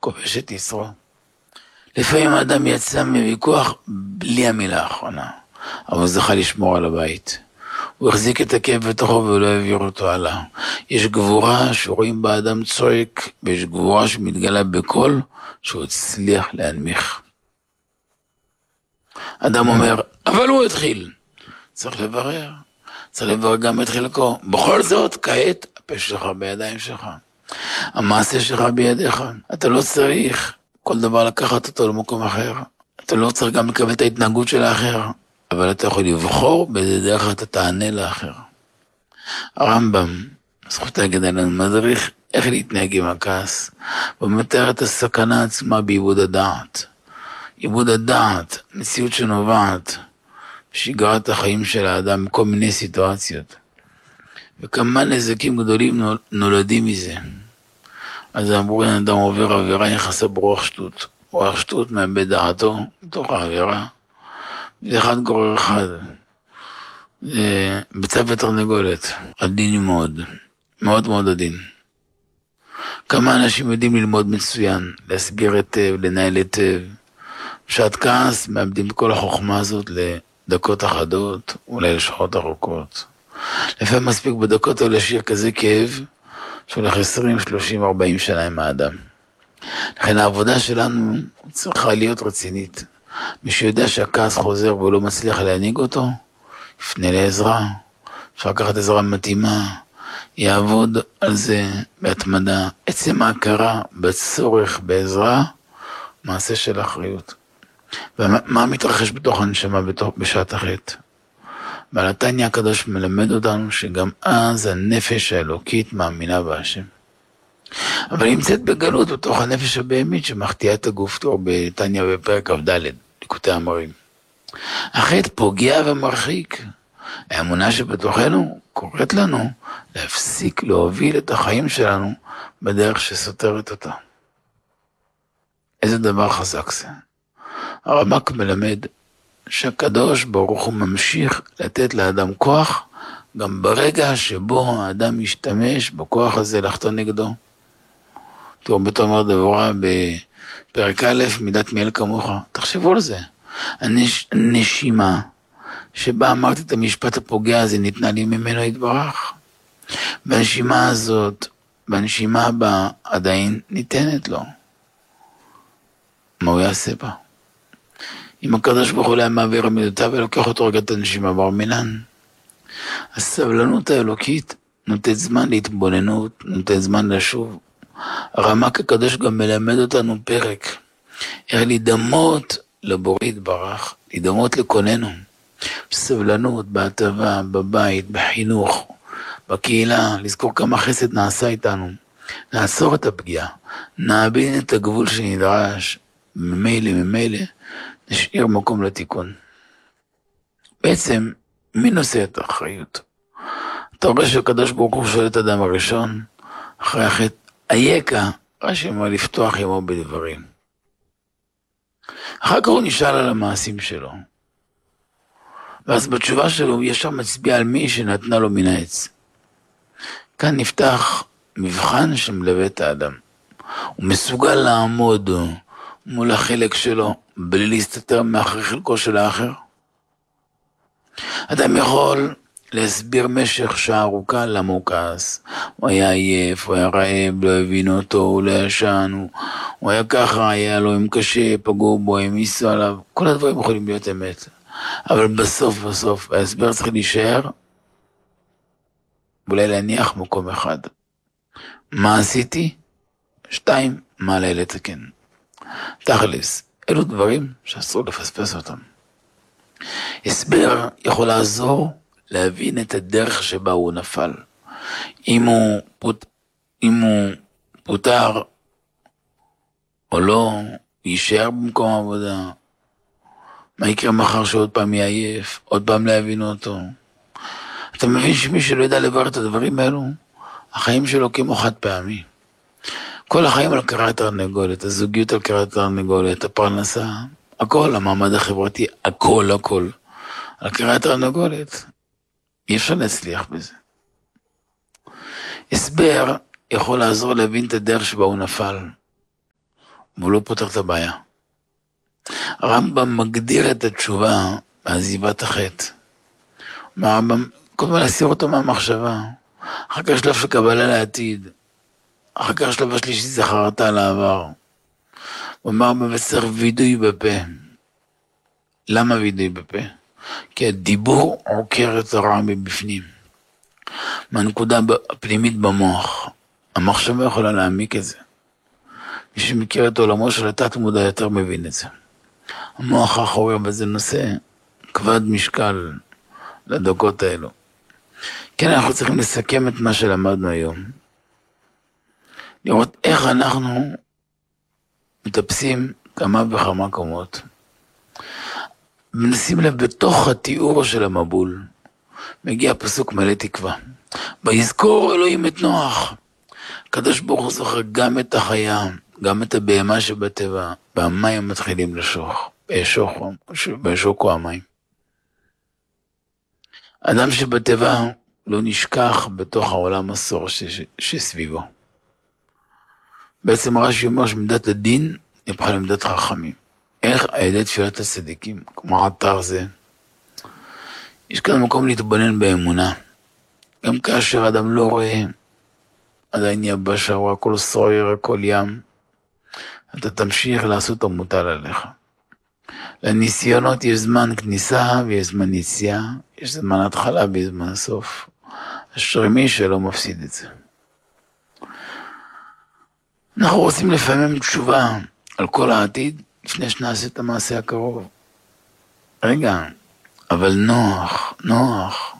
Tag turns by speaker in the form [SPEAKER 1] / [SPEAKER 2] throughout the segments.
[SPEAKER 1] כובש את יצרו. לפעמים האדם יצא מוויכוח בלי המילה האחרונה, אבל הוא זכה לשמור על הבית. הוא החזיק את הכאב בתוכו ולא העביר אותו הלאה. יש גבורה שרואים באדם צועק, ויש גבורה שמתגלה בקול שהוא הצליח להנמיך. אדם אומר, אבל הוא התחיל. צריך לברר גם את חלקו. בכל זאת, כעת, הפה שלך בידיים שלך. המעשה שלך בידיך. אתה לא צריך כל דבר לקחת אותו למקום אחר. אתה לא צריך גם לקבל את ההתנהגות של האחר. אבל אתה יכול לבחור באיזה דרך אתה תענה לאחר. הרמב"ם, זכות להגיד עלינו, מדריך איך להתנהג עם הכעס, ומתאר את הסכנה עצמה בעיבוד הדעת. עיבוד הדעת, מציאות שנובעת בשגרת החיים של האדם, כל מיני סיטואציות. וכמה נזקים גדולים נולדים מזה. אז אמרו, אדם עובר עבירה, יחסה ברוח שטות. רוח שטות מאבד דעתו בתוך העבירה. זה אחד גורר אחד. זה ביצה ותרנגולת. עדין מאוד. מאוד מאוד עדין. כמה אנשים יודעים ללמוד מצוין, להסביר היטב, לנהל היטב. בשעת כעס מאבדים את כל החוכמה הזאת לדקות אחדות, אולי לשעות ארוכות. לפעמים מספיק בדקות האלה לשיר כזה כאב, שהולך 20, 30, 40 שנה עם האדם. לכן העבודה שלנו צריכה להיות רצינית. מי שיודע שהכעס חוזר והוא לא מצליח להנהיג אותו, יפנה לעזרה. אפשר לקחת עזרה מתאימה, יעבוד על זה בהתמדה. עצם ההכרה בצורך בעזרה, מעשה של אחריות. ומה מתרחש בתוך הנשמה בשעת החטא? ועל התניא הקדוש מלמד אותנו שגם אז הנפש האלוקית מאמינה בהשם. אבל היא נמצאת בגלות בתוך הנפש הבהמית שמחטיאה את הגוף, או בתניא בפרק כ"ד, ליקוטי אמרים. החטא פוגע ומרחיק. האמונה שבתוכנו קוראת לנו להפסיק להוביל את החיים שלנו בדרך שסותרת אותה. איזה דבר חזק זה. הרמ"ק מלמד שהקדוש ברוך הוא ממשיך לתת לאדם כוח, גם ברגע שבו האדם משתמש בכוח הזה לחטוא נגדו. תראו בתומר דבורה בפרק א', מידת מיאל כמוך. תחשבו על זה. הנשימה שבה אמרתי את המשפט הפוגע הזה ניתנה לי ממנו יתברך. והנשימה הזאת, והנשימה הבאה עדיין ניתנת לו. מה הוא יעשה בה? אם הקדוש ברוך הוא היה מעביר מידותיו ולוקח אותו רגע את הנשימה בר מינן. הסבלנות האלוקית נותנת זמן להתבוננות, נותנת זמן לשוב. הרמ"ק הקדוש גם מלמד אותנו פרק, איך להידמות לבורא יתברך, להידמות לקוננו. בסבלנות, בהטבה, בבית, בחינוך, בקהילה, לזכור כמה חסד נעשה איתנו. נעצור את הפגיעה, נאבין את הגבול שנדרש, ממילא, נשאיר מקום לתיקון. בעצם, מי נושא את האחריות? אתה רואה שהקדוש ברוך הוא שואל את האדם הראשון, אחרי החטא, אייכה, רש"י אומר לפתוח עמו בדברים. אחר כך הוא נשאל על המעשים שלו. ואז בתשובה שלו הוא ישר מצביע על מי שנתנה לו מן העץ. כאן נפתח מבחן שמלווה את האדם. הוא מסוגל לעמוד מול החלק שלו, בלי להסתתר מאחרי חלקו של האחר. אדם יכול להסביר משך שעה ארוכה למה הוא כעס. הוא היה עייף, הוא היה רעב, לא הבינו אותו, הוא לא ישן, הוא היה ככה, היה לו עם קשה, פגעו בו, הם ייסו עליו. כל הדברים יכולים להיות אמת. אבל בסוף, ההסבר צריך להישאר, ואולי להניח מקום אחד. מה עשיתי? 2, מה עליי לתקן? תכלס, אלו דברים שאסור לפספס אותם. הסבר יכול לעזור להבין את הדרך שבה הוא נפל. אם הוא פוטר או לא, יישאר במקום העבודה. מה יקרה מחר שעוד פעם יעייף, עוד פעם להבין אותו? אתה מבין שמי שלא ידע לברר את הדברים האלו, החיים שלו כמו חד פעמי. כל החיים על קראת תרנגולת, הזוגיות על קראת תרנגולת, הפרנסה, הכל, המעמד החברתי, הכל, על קראת תרנגולת. אי אפשר להצליח בזה. הסבר יכול לעזור להבין את הדרך שבה הוא נפל. והוא לא פותר את הבעיה. הרמב"ם מגדיר את התשובה מעזיבת החטא. הרמב"ם, קודם להסיר אותו מהמחשבה, אחר כך שלב של קבלה לעתיד, אחר כך שלב השלישי זה חרטה על העבר. הוא אמר בצריך וידוי בפה. למה וידוי בפה? כי הדיבור עוקר את הרע מבפנים. מהנקודה הפנימית במוח. המחשבה יכולה להעמיק את זה. מי שמכיר את עולמו של התת מודע יותר מבין את זה. המוח האחורי בזה נושא כבד משקל לדקות האלו. כן, אנחנו צריכים לסכם את מה שלמדנו היום. לראות איך אנחנו מטפסים כמה וכמה קומות. ונשים לב בתוך התיאור של המבול, מגיע פסוק מלא תקווה. ויזכור אלוהים את נוח. הקדוש ברוך הוא זוכר גם את החיה, גם את הבהמה שבטבע, והמים מתחילים לשוך, וישוקו המים. אדם שבטבע לא נשכח בתוך העולם הסור שסביבו. בעצם רש"י אומר שמידת הדין נהפכה למידת חכמים. איך? על ידי תפילת הצדיקים, כמו עטר זה. יש כאן מקום להתבונן באמונה. גם כאשר אדם לא רואה, עדיין יבשה, רואה הכל סוער, הכל ים, אתה תמשיך לעשות את המוטל עליך. לניסיונות יש זמן כניסה ויש זמן יציאה, יש זמן התחלה ויש זמן סוף. אשרי מי שלא מפסיד את זה. אנחנו רוצים לפעמים תשובה על כל העתיד, לפני שנעשה את המעשה הקרוב. רגע, אבל נוח.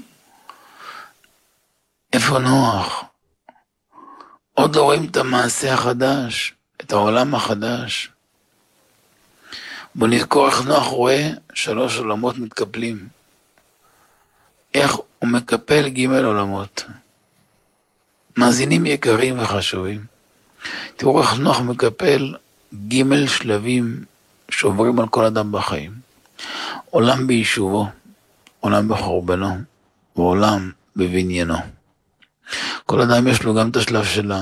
[SPEAKER 1] איפה נוח? עוד לא רואים את המעשה החדש, את העולם החדש. בוא נזכור איך נוח רואה 3 עולמות מתקפלים. איך הוא מקפל ג' עולמות. מאזינים יקרים וחשובים. תראו איך נוח מקפל ג' שלבים שעוברים על כל אדם בחיים. עולם ביישובו, עולם בחורבנו, ועולם בבניינו. כל אדם יש לו גם את השלב שלה,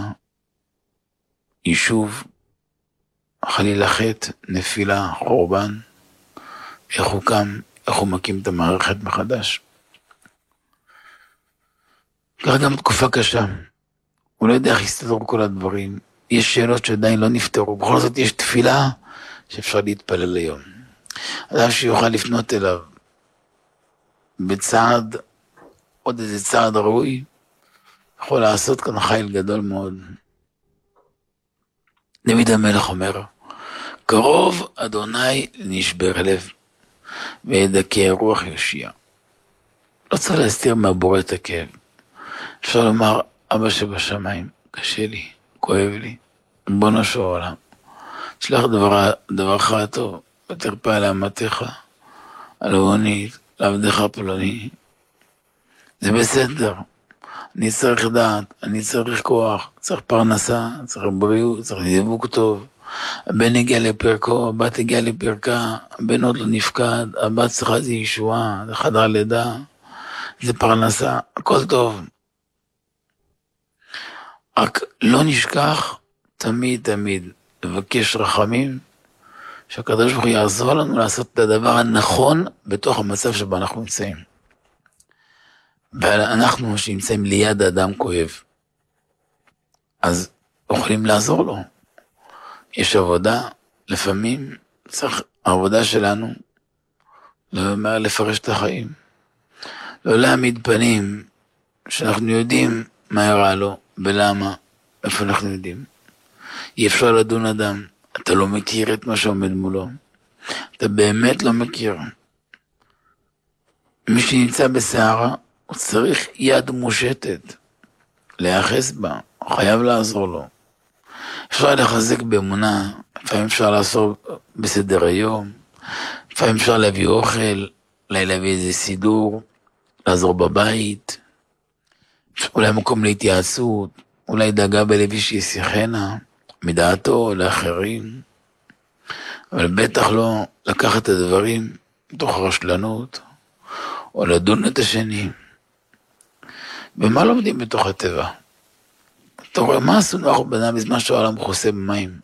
[SPEAKER 1] יישוב, חלילה חטא, נפילה, חורבן, איך הוא קם, איך הוא מקים את המערכת מחדש. כך גם תקופה קשה, הוא לא יודע איך יסתדרו כל הדברים, יש שאלות שעדיין לא נפתרו, בכל זאת יש תפילה שאפשר להתפלל היום. אדם שיוכל לפנות אליו בצעד, עוד איזה צעד ראוי, יכול לעשות כאן חיל גדול מאוד. דוד המלך אומר, קרוב אדוני נשבר לב, וידכא רוח יושיע. לא צריך להסתיר מהבורא את הכאב. אפשר לומר, אבא שבשמיים, קשה לי, כואב לי, ריבונו של עולם. תשלח דברך הטוב, ותרפא על אמתך, על עונית, לעבדך פלוני. זה בסדר. אני צריך דעת, אני צריך כוח, צריך פרנסה, צריך בריאות, צריך דיבוק טוב. הבן הגיע לפרקו, הבת הגיעה לפרקה, הבן עוד לא נפקד, הבת צריכה זה ישועה, זה חדר לידה, זה פרנסה, הכל טוב. רק לא נשכח תמיד לבקש רחמים, שהקדוש ברוך הוא יעזור לנו לעשות את הדבר הנכון בתוך המצב שבו אנחנו נמצאים. ואנחנו שנמצאים ליד האדם כואב, אז יכולים לעזור לו. יש עבודה, לפעמים צריך העבודה שלנו, לא לפרש את החיים, לא להעמיד פנים שאנחנו יודעים מה יראה לו ולמה, איפה אנחנו יודעים. אי אפשר לדון אדם, אתה לא מכיר את מה שעומד מולו, אתה באמת לא מכיר. מי שנמצא בסערה, הוא צריך יד מושטת, להיאחז בה, הוא חייב לעזור לו. אפשר לחזק באמונה, לפעמים אפשר לעשות בסדר היום, לפעמים אפשר להביא אוכל, אולי להביא איזה סידור, לעזור בבית, אולי מקום להתייעצות, אולי דאגה בלבי שישיחנה, מדעתו לאחרים, אבל בטח לא לקחת את הדברים מתוך רשלנות, או לדון את השני. ומה לומדים בתוך הטבע? אתה רואה מה עשו נוח ובנה בזמן שהעולם חוסה במים?